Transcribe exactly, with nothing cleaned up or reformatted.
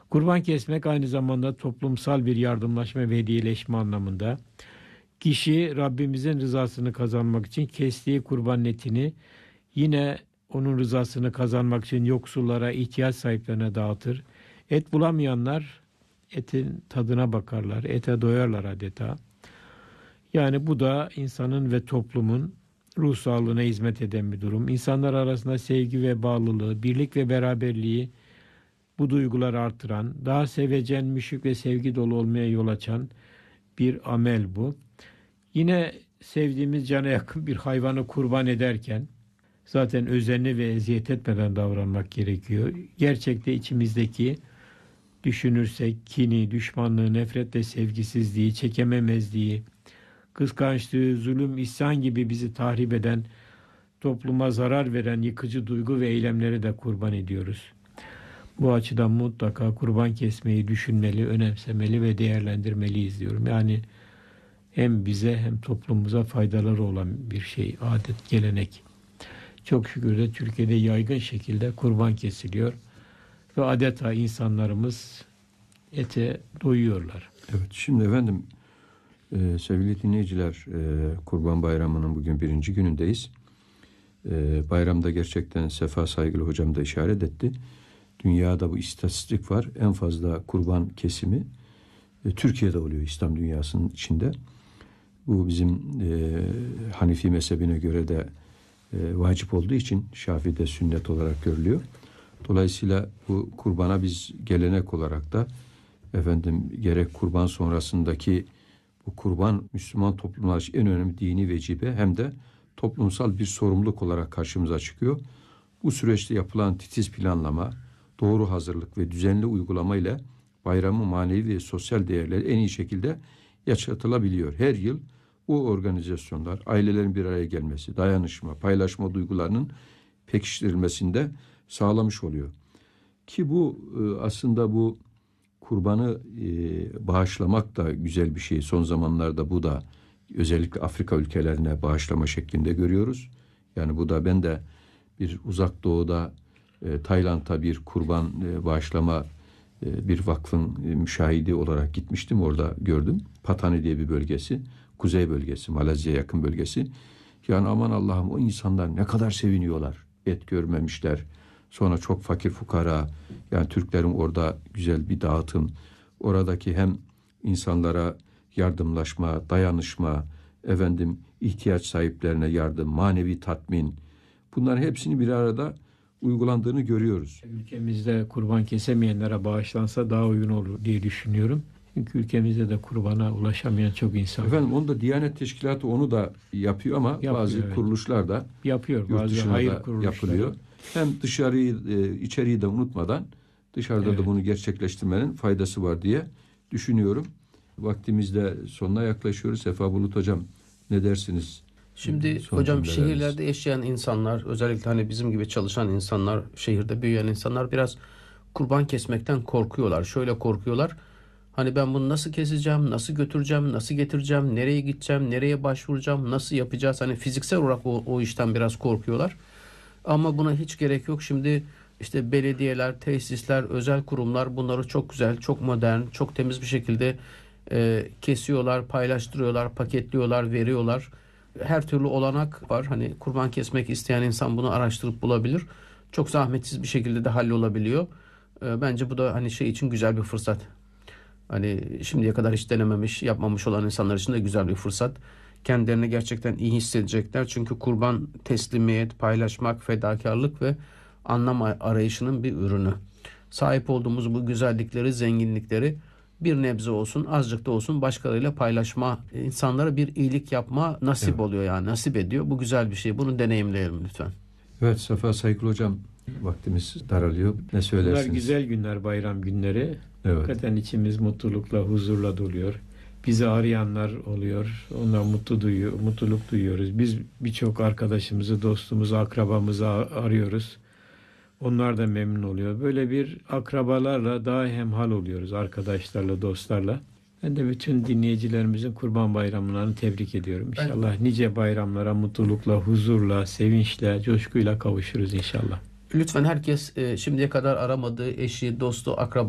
Kurban kesmek aynı zamanda toplumsal bir yardımlaşma ve hediyeleşme anlamında. Kişi Rabbimizin rızasını kazanmak için kestiği kurban etini yine onun rızasını kazanmak için yoksullara, ihtiyaç sahiplerine dağıtır. Et bulamayanlar etin tadına bakarlar, ete doyarlar adeta. Yani bu da insanın ve toplumun ruh sağlığına hizmet eden bir durum. İnsanlar arasında sevgi ve bağlılığı, birlik ve beraberliği bu duyguları artıran, daha sevecen, müşfik ve sevgi dolu olmaya yol açan bir amel bu. Yine sevdiğimiz cana yakın bir hayvanı kurban ederken zaten özenli ve eziyet etmeden davranmak gerekiyor. Gerçekte içimizdeki düşünürsek kini, düşmanlığı, nefret ve sevgisizliği, çekememezliği, kıskançlığı, zulüm, isyan gibi bizi tahrip eden, topluma zarar veren yıkıcı duygu ve eylemleri de kurban ediyoruz. Bu açıdan mutlaka kurban kesmeyi düşünmeli, önemsemeli ve değerlendirmeliyiz diyorum. Yani hem bize hem toplumumuza faydaları olan bir şey, adet, gelenek. Çok şükür de Türkiye'de yaygın şekilde kurban kesiliyor ve adeta insanlarımız ete doyuyorlar. Evet, şimdi efendim e, sevgili dinleyiciler, e, Kurban Bayramı'nın bugün birinci günündeyiz. E, bayramda gerçekten Sefa Saygılı hocam da işaret etti. Dünyada bu istatistik var. En fazla kurban kesimi e, Türkiye'de oluyor, İslam dünyasının içinde. Bu bizim e, Hanefi mezhebine göre de e, vacip olduğu için Şafii'de sünnet olarak görülüyor. Dolayısıyla bu kurbana biz gelenek olarak da efendim gerek kurban sonrasındaki bu kurban Müslüman toplumlar için en önemli dini vecibe hem de toplumsal bir sorumluluk olarak karşımıza çıkıyor. Bu süreçte yapılan titiz planlama, doğru hazırlık ve düzenli uygulama ile bayramın manevi ve sosyal değerleri en iyi şekilde yaşatılabiliyor. Her yıl bu organizasyonlar, ailelerin bir araya gelmesi, dayanışma, paylaşma duygularının pekiştirilmesinde sağlamış oluyor. Ki bu aslında bu kurbanı bağışlamak da güzel bir şey. Son zamanlarda bu da özellikle Afrika ülkelerine bağışlama şeklinde görüyoruz. Yani bu da ben de bir uzak doğuda Tayland'a bir kurban bağışlama bir vakfın müşahidi olarak gitmiştim. Orada gördüm. Patani diye bir bölgesi. Kuzey bölgesi, Malezya'ya yakın bölgesi. Yani aman Allah'ım o insanlar ne kadar seviniyorlar. Et görmemişler. Sonra çok fakir fukara, yani Türklerin orada güzel bir dağıtım. Oradaki hem insanlara yardımlaşma, dayanışma, efendim ihtiyaç sahiplerine yardım, manevi tatmin. Bunların hepsini bir arada uygulandığını görüyoruz. Ülkemizde kurban kesemeyenlere bağışlansa daha uygun olur diye düşünüyorum. Çünkü ülkemizde de kurbana ulaşamayan çok insan var. Efendim onu da Diyanet Teşkilatı onu da yapıyor ama yapıyor, bazı evet. kuruluşlar da yapıyor. Yurt bazı hayır da yapılıyor. Hem dışarıyı, içeriği de unutmadan dışarıda evet. da bunu gerçekleştirmenin faydası var diye düşünüyorum. Vaktimizde sonuna yaklaşıyoruz. Sefa Bulut hocam ne dersiniz? Şimdi Son hocam şehirlerde yaşayan insanlar, özellikle hani bizim gibi çalışan insanlar, şehirde büyüyen insanlar biraz kurban kesmekten korkuyorlar. Şöyle korkuyorlar. Hani ben bunu nasıl keseceğim, nasıl götüreceğim, nasıl getireceğim, nereye gideceğim, nereye başvuracağım, nasıl yapacağız? Hani fiziksel olarak o, o işten biraz korkuyorlar. Ama buna hiç gerek yok. Şimdi işte belediyeler, tesisler, özel kurumlar bunları çok güzel, çok modern, çok temiz bir şekilde e, kesiyorlar, paylaştırıyorlar, paketliyorlar, veriyorlar. Her türlü olanak var. Hani kurban kesmek isteyen insan bunu araştırıp bulabilir. Çok zahmetsiz bir şekilde de hallolabiliyor. E, bence bu da hani şey için güzel bir fırsat. Hani şimdiye kadar hiç denememiş, yapmamış olan insanlar için de güzel bir fırsat. Kendilerini gerçekten iyi hissedecekler. Çünkü kurban teslimiyet, paylaşmak, fedakarlık ve anlam arayışının bir ürünü. Sahip olduğumuz bu güzellikleri, zenginlikleri bir nebze olsun, azıcık da olsun başkalarıyla paylaşma, insanlara bir iyilik yapma nasip evet. oluyor yani, nasip ediyor. Bu güzel bir şey. Bunu deneyimleyelim lütfen. Evet Sefa Saygılı hocam, vaktimiz daralıyor. Ne söylersiniz? Bunlar güzel günler, bayram günleri. Evet. Hakikaten içimiz mutlulukla, huzurla doluyor. Bizi arayanlar oluyor. Onlar mutlu duyuyor, mutluluk duyuyoruz. Biz birçok arkadaşımızı, dostumuzu, akrabamızı arıyoruz. Onlar da memnun oluyor. Böyle bir akrabalarla daha hemhal oluyoruz, arkadaşlarla, dostlarla. Ben de bütün dinleyicilerimizin Kurban Bayramlarını tebrik ediyorum. İnşallah ben... nice bayramlara mutlulukla, huzurla, sevinçle, coşkuyla kavuşuruz inşallah. Lütfen herkes e, şimdiye kadar aramadığı eşi, dostu, akrabası